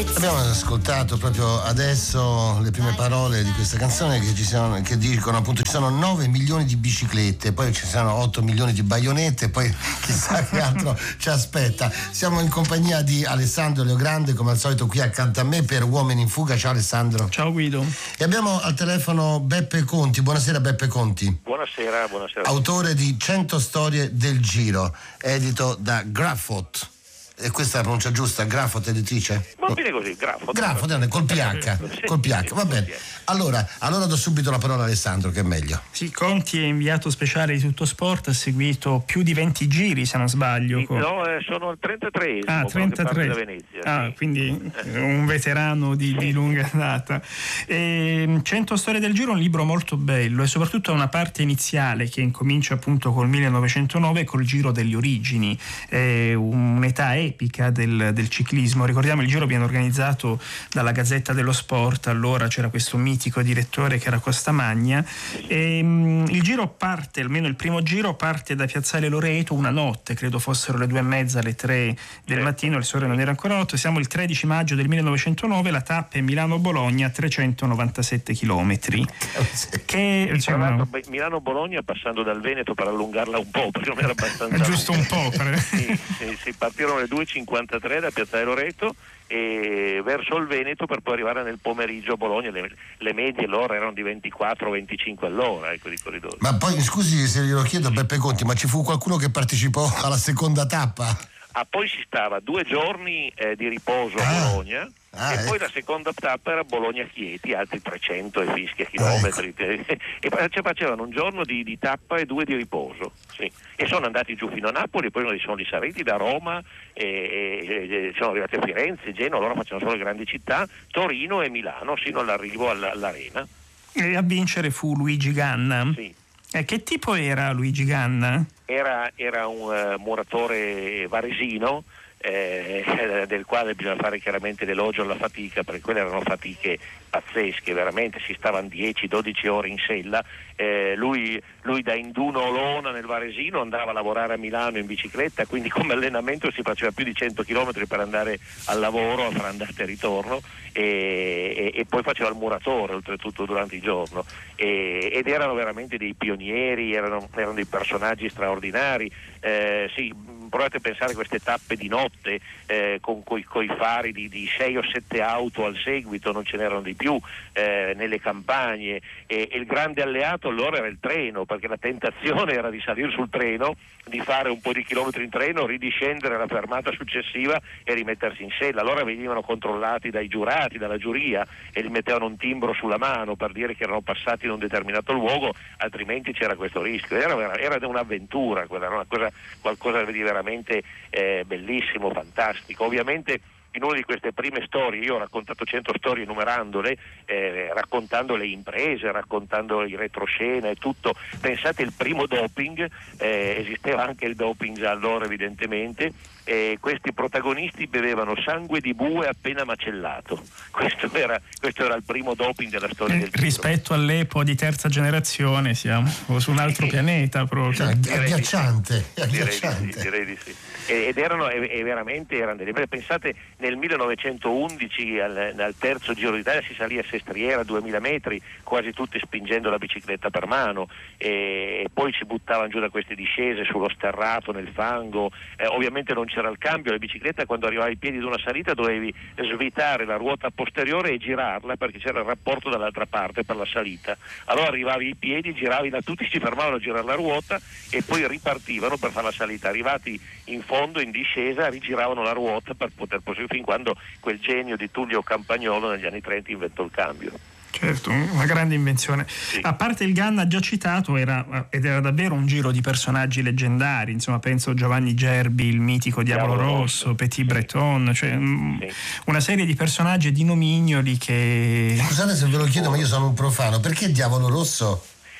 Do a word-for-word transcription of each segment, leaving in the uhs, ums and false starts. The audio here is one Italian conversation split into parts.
Abbiamo ascoltato proprio adesso le prime parole di questa canzone che ci sono, che dicono appunto ci sono nove milioni di biciclette, poi ci sono otto milioni di baionette, poi chissà che altro ci aspetta. Siamo in compagnia di Alessandro Leogrande, come al solito qui accanto a me per Uomini in Fuga. Ciao Alessandro. Ciao Guido. E abbiamo al telefono Beppe Conti. Buonasera Beppe Conti. Buonasera, buonasera. Autore di cento storie del Giro, edito da Grafot. E questa è la pronuncia giusta? Grafot editrice? Va bene così, Grafot. Grafot, col P H, col P H, va bene. Allora, allora do subito la parola a Alessandro, che è meglio. Sì, Conti è inviato speciale di Tutto Sport, ha seguito più di venti giri, se non sbaglio. Sì, no, eh, sono il trentatreesimo. Ah, trentatré. Da Venezia. Ah, sì. Quindi un veterano di, di lunga data. E, cento storie del Giro è un libro molto bello e soprattutto ha una parte iniziale che incomincia appunto col millenovecentonove, col Giro delle origini, è un'età epica del, del ciclismo. Ricordiamo, il Giro viene organizzato dalla Gazzetta dello Sport, allora c'era questo mitico direttore che era Costamagna, e um, il Giro parte, almeno il primo Giro parte da Piazzale Loreto una notte, credo fossero le due e mezza, le tre del mattino, il sole non era ancora otto. Siamo il tredici maggio del millenovecentonove, la tappa è Milano-Bologna, trecentonovantasette chilometri. Che Tra l'altro Milano-Bologna passando dal Veneto per allungarla un po', perché non era abbastanza giusto un po'. Per... sì, sì, sì, partirono le due e cinquantatré da Piazzale Loreto e verso il Veneto per poi arrivare nel pomeriggio a Bologna. Le, le medie l'ora erano di ventiquattro venticinque all'ora, ecco, di corridori. Ma poi scusi se glielo chiedo, Beppe Conti, ma ci fu qualcuno che partecipò alla seconda tappa? Ah, poi si stava due giorni eh, di riposo a ah. Bologna. Ah, e ecco. Poi la seconda tappa era Bologna-Chieti, altri trecento e fischia chilometri, ah, ecco. E cioè, facevano un giorno di, di tappa e due di riposo, sì. E sono andati giù fino a Napoli, poi sono risaliti da Roma e, e, e sono arrivati a Firenze, Genova, loro facevano solo le grandi città, Torino e Milano, sino all'arrivo alla, all'arena. E a vincere fu Luigi Ganna. Sì. Eh, che tipo era Luigi Ganna? Era, era un uh, muratore varesino, Eh, del quale bisogna fare chiaramente l'elogio alla fatica, perché quelle erano fatiche pazzesche, veramente si stavano dieci dodici ore in sella. Eh, lui, lui da Induno Olona nel Varesino andava a lavorare a Milano in bicicletta, quindi come allenamento si faceva più di cento chilometri per andare al lavoro, a fare andata e ritorno, e, e, e poi faceva il muratore oltretutto durante il giorno, e, ed erano veramente dei pionieri, erano, erano dei personaggi straordinari. Eh, sì, provate a pensare a queste tappe di notte eh, con coi, coi fari di, di sei o sette auto al seguito, non ce n'erano di più eh, nelle campagne, e, e il grande alleato allora era il treno, perché la tentazione era di salire sul treno, di fare un po' di chilometri in treno, ridiscendere alla fermata successiva e rimettersi in sella. Allora venivano controllati dai giurati, dalla giuria, e gli mettevano un timbro sulla mano per dire che erano passati in un determinato luogo, altrimenti c'era questo rischio. Era, era un'avventura, quella, una cosa, qualcosa di veramente eh, bellissimo, fantastico. Ovviamente in una di queste prime storie, io ho raccontato cento storie numerandole, eh, raccontando le imprese, raccontando i retroscena e tutto. Pensate, il primo doping, eh, esisteva anche il doping già allora evidentemente, e questi protagonisti bevevano sangue di bue appena macellato. Questo era, questo era il primo doping della storia del Giro. Rispetto all'epoca di terza generazione siamo su un altro pianeta proprio. Cioè, è agghiacciante, è agghiacciante. Direi di sì, direi di sì. Ed erano, e, e veramente erano delle... Pensate, nel millenovecentoundici al, al terzo Giro d'Italia si salì a Sestriera, duemila metri, quasi tutti spingendo la bicicletta per mano, e, e poi si buttavano giù da queste discese sullo sterrato, nel fango. Eh, ovviamente non c'era il cambio, la bicicletta quando arrivavi ai piedi di una salita dovevi svitare la ruota posteriore e girarla, perché c'era il rapporto dall'altra parte per la salita. Allora arrivavi ai piedi, giravi da tutti, si fermavano a girare la ruota e poi ripartivano per fare la salita. Arrivati in fondo, in discesa, rigiravano la ruota per poter proseguire, fin quando quel genio di Tullio Campagnolo negli anni trenta inventò il cambio. Certo, una grande invenzione. Sì. A parte il Ganna già citato, era, ed era davvero un giro di personaggi leggendari, insomma penso Giovanni Gerbi, il mitico Diavolo, Diavolo Rosso, Rosso, Petit sì. Breton, cioè sì. una serie di personaggi e di nomignoli che... Scusate se ve lo chiedo, ma io sono un profano, perché Diavolo Rosso?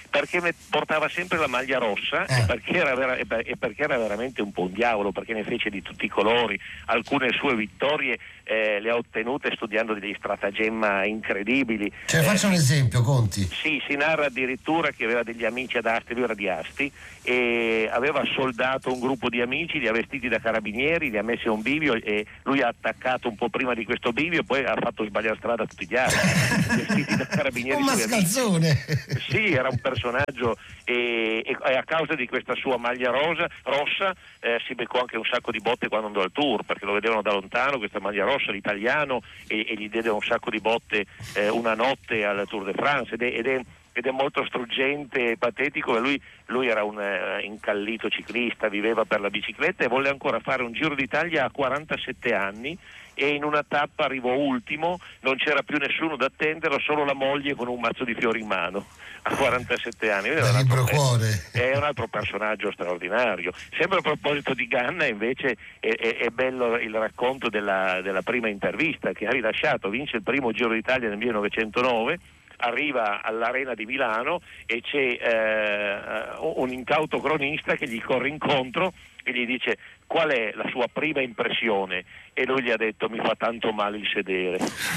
perché portava sempre la maglia rossa eh. e, perché era vera- e perché era veramente un po' un diavolo, perché ne fece di tutti i colori. Alcune sue vittorie eh, le ha ottenute studiando degli stratagemma incredibili. Cioè, faccia eh, un esempio, Conti. Sì, si narra addirittura che aveva degli amici ad Asti, lui era di Asti, e aveva soldato un gruppo di amici, li ha vestiti da carabinieri, li ha messi a un bivio e lui ha attaccato un po' prima di questo bivio e poi ha fatto sbagliare strada a tutti gli altri, vestiti da carabinieri. Un mascalzone! Sì, era un personaggio e, e a causa di questa sua maglia rosa, rossa eh, si beccò anche un sacco di botte quando andò al tour, perché lo vedevano da lontano questa maglia rossa, l'italiano, e, e gli diedero un sacco di botte eh, una notte al Tour de France ed è, ed è ed è molto struggente e patetico. Lui, lui era un uh, incallito ciclista, viveva per la bicicletta e volle ancora fare un Giro d'Italia a quarantasette anni, e in una tappa arrivò ultimo, non c'era più nessuno da attenderlo, solo la moglie con un mazzo di fiori in mano a quarantasette anni. Da libro cuore. È un altro personaggio straordinario. Sempre a proposito di Ganna, invece, è, è, è bello il racconto della, della prima intervista che ha rilasciato. Vince il primo Giro d'Italia nel millenovecentonove, arriva all'Arena di Milano e c'è eh, un incauto cronista che gli corre incontro e gli dice: qual è la sua prima impressione? E lui gli ha detto: mi fa tanto male il sedere.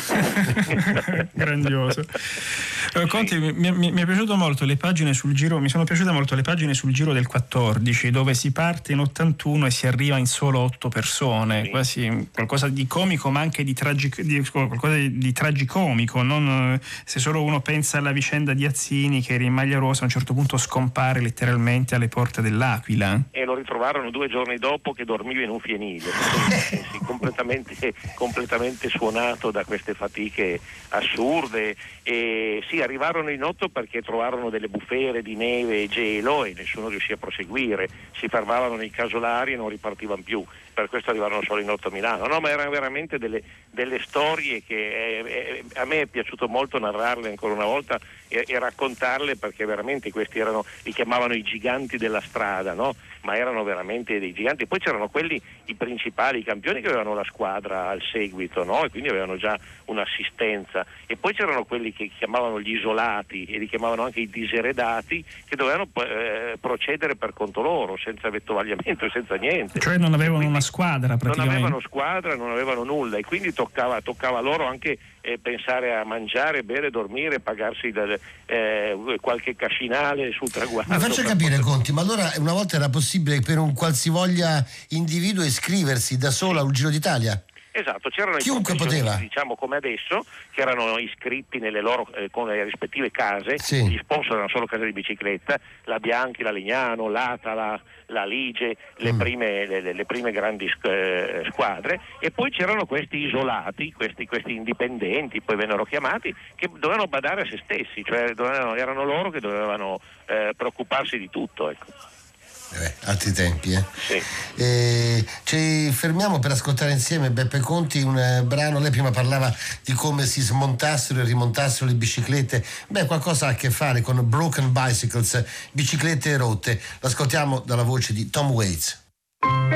Grandioso. Eh, Conti, mi, mi, mi è piaciuto molto le pagine sul Giro, mi sono piaciute molto le pagine sul Giro del quattordici, dove si parte in ottantuno e si arriva in solo otto persone, sì. Quasi qualcosa di comico ma anche di, tragic, di qualcosa di, di tragicomico, non, se solo uno pensa alla vicenda di Azzini, che era in maglia rosa, a un certo punto scompare letteralmente alle porte dell'Aquila. E lo ritrovarono due giorni dopo che dormiva in un fienile, sì, completamente, completamente suonato da queste fatiche assurde. E sì, arrivarono in otto perché trovarono delle bufere di neve e gelo e nessuno riuscì a proseguire, si fermavano nei casolari e non ripartivano più, per questo arrivarono solo in otto a Milano. No, ma erano veramente delle, delle storie che eh, a me è piaciuto molto narrarle ancora una volta e, e raccontarle, perché veramente questi erano, li chiamavano i giganti della strada, no? Ma erano veramente dei giganti. Poi c'erano quelli, i principali, i campioni, che avevano la squadra al seguito, no? E quindi avevano già un'assistenza. E poi c'erano quelli che chiamavano gli isolati e li chiamavano anche i diseredati, che dovevano eh, procedere per conto loro, senza vettovagliamento e senza niente. Cioè non avevano quindi una squadra praticamente. Non avevano squadra, non avevano nulla, e quindi toccava, toccava loro anche eh, pensare a mangiare, bere, dormire, pagarsi del, eh, qualche cascinale sul traguardo. Mi faccia capire, Conti, ma allora una volta era possibile per un qualsivoglia individuo iscriversi da solo a un Giro d'Italia? Esatto, c'erano chiunque i poteva, diciamo come adesso, che erano iscritti nelle loro eh, con le rispettive case, sì. Gli sponsor erano solo case di bicicletta, la Bianchi, la Legnano, l'Ata, la, la Lige, le, mm. prime, le, le prime grandi eh, squadre, e poi c'erano questi isolati, questi, questi indipendenti, poi vennero chiamati, che dovevano badare a se stessi, cioè dovevano, erano loro che dovevano eh, preoccuparsi di tutto, ecco. Eh, altri tempi, eh. Sì. Eh, ci fermiamo per ascoltare insieme Beppe Conti un eh, brano. Lei prima parlava di come si smontassero e rimontassero le biciclette. Beh, qualcosa ha a che fare con Broken Bicycles, biciclette rotte. L'ascoltiamo dalla voce di Tom Waits.